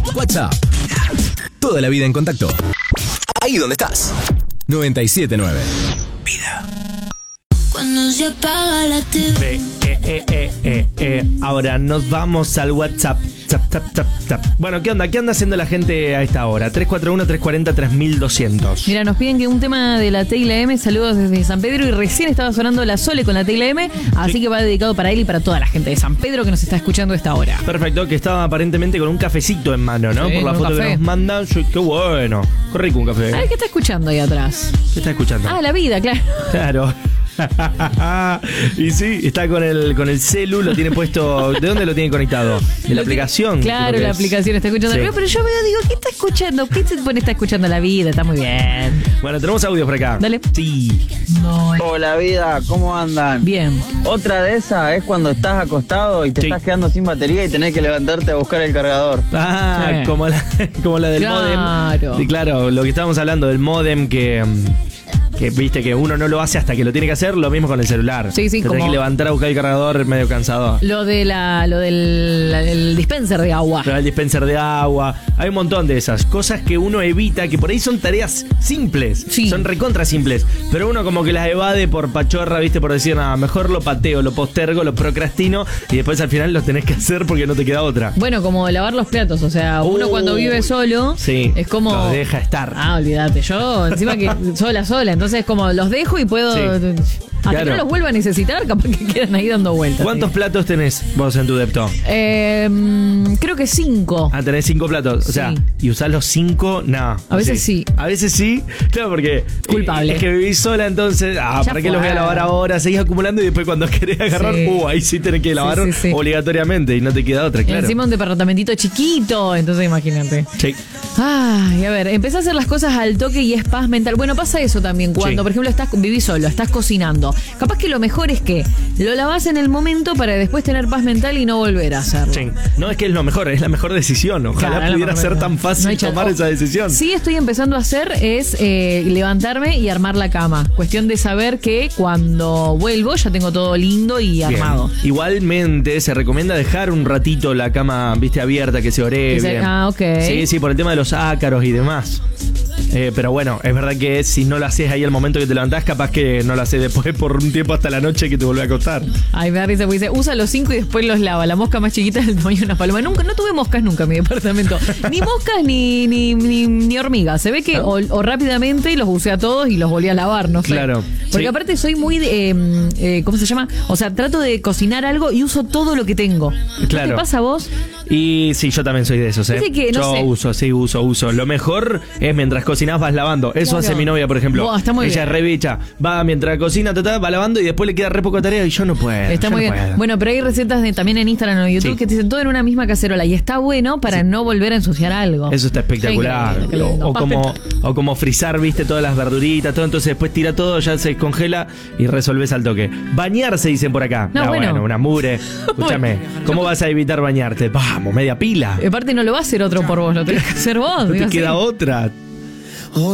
WhatsApp. Toda la vida en contacto. Ahí donde estás. 97.9. Vida. Cuando se apaga la TV. Ahora nos vamos al WhatsApp. Tap. Bueno, ¿qué onda? ¿Qué anda haciendo la gente a esta hora? 341-340-3200. Mira, nos piden que un tema de la Tecla M, saludos desde San Pedro, y recién estaba sonando la Sole con la Tecla M, así que va dedicado para él y para toda la gente de San Pedro que nos está escuchando a esta hora. Perfecto, que estaba aparentemente con un cafecito en mano, ¿no? Sí, por la foto que nos mandan. Qué bueno. Qué rico un café. A ver, ¿qué está escuchando ahí atrás? ¿Qué está escuchando? Ah, la vida, claro. Claro. Y sí, está con el celu, lo tiene puesto. ¿De dónde lo tiene conectado? ¿De la aplicación? Claro, la aplicación está escuchando. Sí. Pero yo veo, digo, ¿qué está escuchando? ¿Qué se pone? Está escuchando la vida, está muy bien. Bueno, tenemos audios por acá. Dale. Sí. Hola vida, ¿cómo andan? Bien. Otra de esas es cuando estás acostado y te estás quedando sin batería y tenés que levantarte a buscar el cargador. Ah, Sí. como la del Claro. modem. Sí, claro, lo que estábamos hablando del modem que viste que uno no lo hace hasta que lo tiene que hacer, lo mismo con el celular. Sí, te como tenés que levantar a buscar el cargador medio cansado. Lo del el dispenser de agua. El dispenser de agua. Hay un montón de esas cosas que uno evita, que por ahí son tareas simples. Sí. Son recontra simples. Pero uno como que las evade por pachorra, viste, por decir, nada, mejor lo pateo, lo postergo, lo procrastino y después al final lo tenés que hacer porque no te queda otra. Bueno, como lavar los platos, o sea, uno cuando vive solo, sí, es como... los deja estar. Ah, olvídate, yo encima que sola, entonces es como los dejo y puedo... Sí. Hasta Claro. que no los vuelva a necesitar, capaz que quedan ahí dando vueltas. ¿Cuántos platos tenés vos en tu depto? Creo que 5. Ah, tenés 5 platos. O sea, Sí. ¿y usás los 5? No. A veces sí. A veces sí. Claro, porque. Culpable. Es que vivís sola, entonces. Ya ¿para qué los voy a fue. lavar ahora? Seguís acumulando y después cuando querés agarrar, Sí. ahí sí tenés que lavar Sí. obligatoriamente y no te queda otra, Y claro. encima un departamentito chiquito, entonces imagínate. Sí. Ay, a ver, empecé a hacer las cosas al toque y es paz mental. Bueno, pasa eso también cuando, Sí. por ejemplo, vivís solo, estás cocinando. Capaz que lo mejor es que lo lavás en el momento para después tener paz mental y no volver a hacerlo. Sí. No es que es lo mejor, es la mejor decisión. Ojalá Claro, pudiera la ser mejor. tan fácil No hay tomar chance. esa decisión. Sí, estoy empezando a hacer es levantarme y armar la cama. Cuestión de saber que cuando vuelvo ya tengo todo lindo y Bien. armado. Igualmente se recomienda dejar un ratito la cama, viste, abierta, que se ore bien. Ok. Sí, por el tema de los ácaros y demás. Pero bueno, es verdad que si no lo haces ahí al momento que te levantás, capaz que no lo haces después por un tiempo hasta la noche que te vuelve a acostar. Ay, me da risa porque dice, usa los 5 y después los lava. La mosca más chiquita es del tamaño de una paloma. Nunca, no tuve moscas nunca en mi departamento. Ni moscas ni hormigas. Se ve que o rápidamente los usé a todos y los volví a lavar, no sé. Claro. Porque Sí. aparte soy muy ¿cómo se llama? O sea, trato de cocinar algo y uso todo lo que tengo. Claro. ¿Qué te pasa a vos? Y sí, yo también soy de esos, Viste que, no yo sé. uso. Lo mejor es mientras cocinás vas lavando. Eso Claro. hace mi novia, por ejemplo. Buah, está muy Ella bien. es re bicha. Va mientras cocina, va lavando y después le queda re poca tarea y yo no puedo. Está yo muy no bien. puedo. Bueno, pero hay recetas también en Instagram o YouTube Sí. que te dicen todo en una misma cacerola y está bueno para no volver a ensuciar algo. Eso está espectacular. Qué lindo. O como frizar, viste, todas las verduritas, todo. Entonces después tira todo, ya se descongela y resolves al toque. Bañarse, dicen por acá. No, bueno. una mugre. Escúchame, ¿cómo vas a evitar bañarte? Vamos, media pila. Aparte no lo va a hacer otro por vos, lo tenés que hacer vos. No te digo, queda sí. otra.